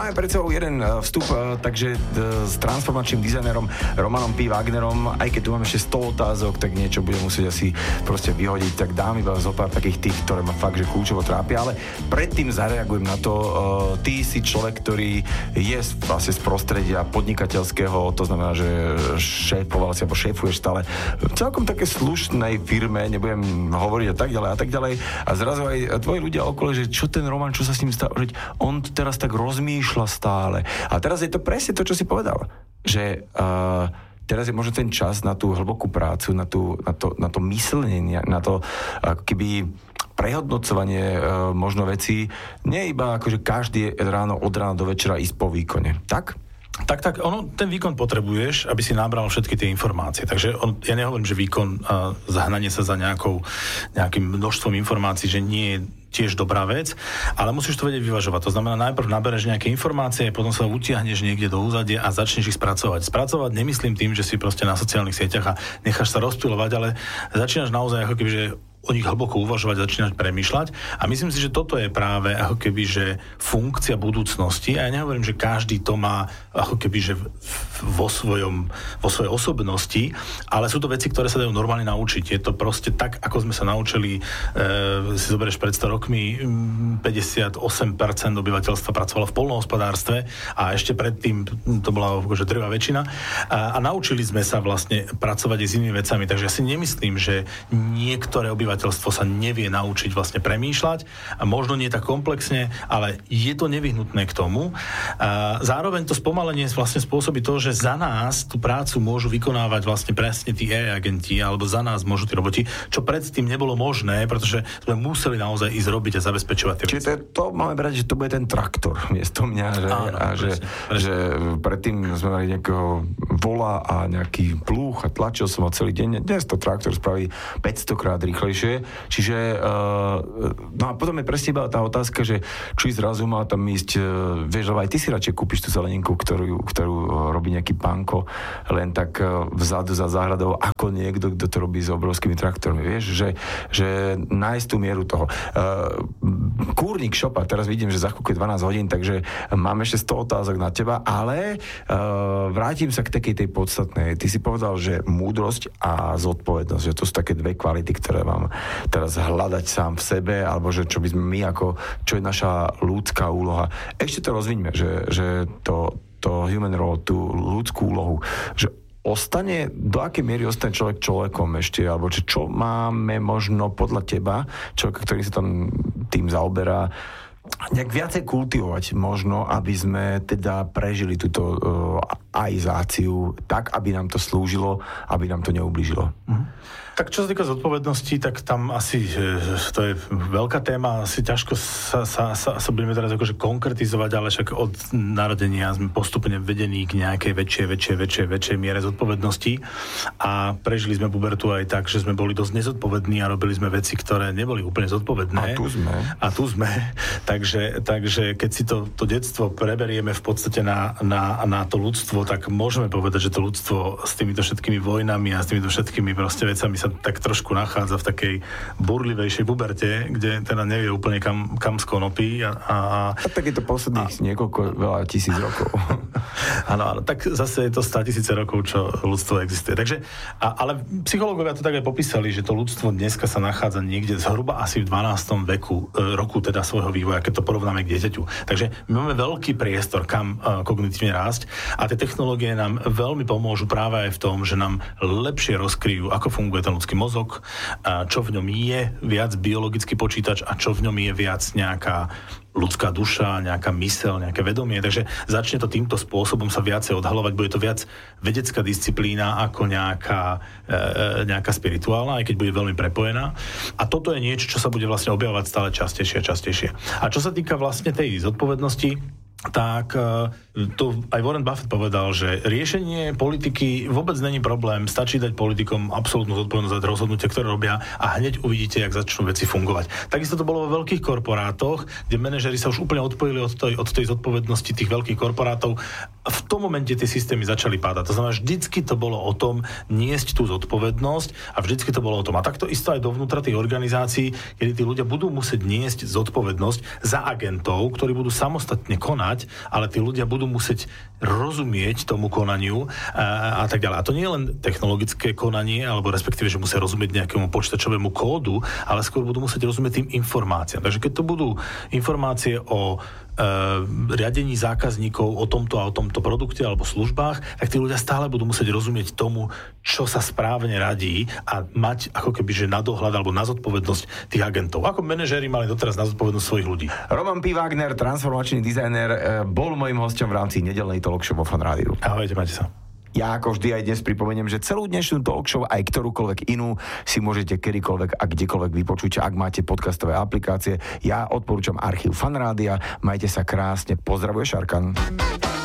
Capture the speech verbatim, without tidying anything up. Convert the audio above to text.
máme pred sebou jeden vstup, takže s transformačným dizajnerom Romanom P. Wagnerom, aj keď tu máme ešte sto otázok, tak niečo budem musieť asi proste vyhodiť, tak dám iba zo pár takých tých, ktoré ma fakt, že kľúčovo trápia, ale predtým zareagujem na to, ty si človek, ktorý je vlastne z prostredia podnikateľského, to znamená, že šéfoval si, alebo šéfuješ stále v celkom také slušnej firme, nebudem hovoriť a tak ďalej a tak ďalej, a zrazu aj tvoji ľudia okolo, že čo ten Roman, čo sa s ním stalo, že on teraz tak rozmýšľa stále. A teraz je to presne to, čo si povedal, že uh, teraz je možno ten čas na tú hlbokú prácu, na, tú, na, to, na to myslenie, na to ako keby prehodnocovanie uh, možno vecí, nie iba akože každý ráno od rána do večera ísť po výkone. Tak? Tak, tak, ono, ten výkon potrebuješ, aby si nabral všetky tie informácie. Takže on, ja nehovorím, že výkon a zahnanie sa za nejakou, nejakým množstvom informácií, že nie je tiež dobrá vec, ale musíš to vedieť vyvažovať. To znamená, najprv nabereš nejaké informácie, potom sa utiahneš niekde do úzadia a začneš ich spracovať. Spracovať nemyslím tým, že si proste na sociálnych sieťach a necháš sa rozptylovať, ale začínaš naozaj ako keby, že o nich hlboko uvažovať, začínať premýšľať. A myslím si, že toto je práve ako keby, že funkcia budúcnosti. A ja nehovorím, že každý to má ako keby, že vo, svojom, vo svojej osobnosti, ale sú to veci, ktoré sa dajú normálne naučiť. Je to proste tak, ako sme sa naučili, e, si zoberieš pred sto rokmi, päťdesiatosem percent obyvateľstva pracovalo v poľnohospodárstve a ešte predtým to bola akože drvá väčšina. A, a naučili sme sa vlastne pracovať aj s inými vecami. Takže ja si nemyslím, že niektoré obyvateľstvo sa nevie naučiť vlastne premýšľať a možno nie tak komplexne, ale je to nevyhnutné k tomu. A zároveň to spomalenie vlastne spôsobí to, že za nás tú prácu môžu vykonávať vlastne presne tí á í agenti, alebo za nás môžu tí roboti, čo predtým nebolo možné, pretože sme museli naozaj ísť robiť a zabezpečovať tie Čiže to, to máme brať, že to bude ten traktor miesto mňa, že, Áno, a že, presne, presne. že predtým sme mali nejakého vola a nejaký plúch a tlačil som ho celý deň. Dnes to traktor spraví päťsto krát rýchlejšie. Čiže, uh, no a potom je presne iba tá otázka, že či zrazu má tam ísť, uh, vieš, lebo aj ty si radšej kúpiš tú zeleninku, ktorú, ktorú uh, robí nejaký pánko, len tak uh, vzadu za záhradou, ako niekto, kto to robí s obrovskými traktormi, vieš, že, že nájsť tú mieru toho. Uh, kúrnik šopa, teraz vidím, že za chvíľku je dvanásť hodín, takže mám ešte sto otázok na teba, ale uh, vrátim sa k takej tej podstatnej. Ty si povedal, že múdrosť a zodpovednosť, že to sú také dve kvality, ktoré mám teraz hľadať sám v sebe, alebo že čo by sme my ako, čo je naša ľudská úloha. Ešte to rozviňme, že, že to, to human role, tú ľudskú úlohu, že ostane, do akej miery ostane človek človekom ešte, alebo že čo máme možno podľa teba, človeka, ktorý sa tam tým zaoberá, nejak viacej kultivovať možno, aby sme teda prežili túto uh, aizáciu tak, aby nám to slúžilo, aby nám to neublížilo. Mhm. Tak čo sa týka zodpovednosti, tak tam asi, to je veľká téma, asi ťažko sa, sa, sa, sa budeme teraz akože konkretizovať, ale však od narodenia sme postupne vedení k nejakej väčšej, väčšej, väčšej, väčšej miere zodpovednosti a prežili sme pubertu aj tak, že sme boli dosť nezodpovední a robili sme veci, ktoré neboli úplne zodpovedné. A tu sme. A tu sme. takže, takže keď si to, to detstvo preberieme v podstate na, na, na to ľudstvo, tak môžeme povedať, že to ľudstvo s týmito všetkými vojnami a s týmito všetkými proste vecami sa tak trošku nachádza v takej burlivejšej puberte, kde teda nevie úplne kam, kam skonopí. A, a, a tak je to posledných a... niekoľko veľa tisíc rokov. Áno, áno, tak zase je to státisíce rokov, čo ľudstvo existuje. Takže, a, ale psychológovia to tak aj popísali, že to ľudstvo dneska sa nachádza niekde zhruba asi v dvanástom veku, e, roku teda svojho vývoja, keď to porovnáme k dieťaťu. Takže my máme veľký priestor, kam e, kognitívne rásť a tie technológie nám veľmi pomôžu práve aj v tom, že nám lepšie rozkryjú, ako funguje ten ľudský mozog, a čo v ňom je viac biologický počítač a čo v ňom je viac nejaká ľudská duša, nejaká myseľ, nejaké vedomie. Takže začne to týmto spôsobom sa viacej odhalovať. Bude to viac vedecká disciplína ako nejaká, e, nejaká spirituálna, aj keď bude veľmi prepojená. A toto je niečo, čo sa bude vlastne objavovať stále častejšie a častejšie. A čo sa týka vlastne tej zodpovednosti, tak to aj Warren Buffett povedal, že riešenie politiky vôbec není problém, stačí dať politikom absolútnu zodpovednosť za rozhodnutia, ktoré robia a hneď uvidíte, jak začnú veci fungovať. Takisto to bolo vo veľkých korporátoch, kde manažeri sa už úplne odpojili od tej, od tej zodpovednosti tých veľkých korporátov v tom momente tie systémy začali padať. To znamená, vždycky to bolo o tom niesť tú zodpovednosť a vždycky to bolo o tom. A takto isto aj dovnútra tých organizácií, kedy tí ľudia budú musieť niesť zodpovednosť za agentov, ktorí budú samostatne konať, ale tí ľudia budú musieť rozumieť tomu konaniu a, a tak ďalej. A to nie je len technologické konanie, alebo respektíve, že musia rozumieť nejakému počítačovému kódu, ale skôr budú musieť rozumieť tým informáciám. Takže keď to budú informácie o riadení zákazníkov o tomto a o tomto produkte alebo službách, tak tí ľudia stále budú musieť rozumieť tomu, čo sa správne radí a mať ako keby, že na dohľad alebo na zodpovednosť tých agentov. Ako manažéri mali doteraz na zodpovednosť svojich ľudí. Roman P. Wagner, transformačný dizajner, bol mojím hosťom v rámci nedeľnej talk show vo Fan Rádiu. Ahojte, majte sa. Ja ako vždy aj dnes pripomeniem, že celú dnešnú talk show aj ktorúkoľvek inú si môžete kedykoľvek a kdekoľvek vypočuť, ak máte podcastové aplikácie. Ja odporúčam archív Fan Rádia. Majte sa krásne. Pozdravuje Šarkan.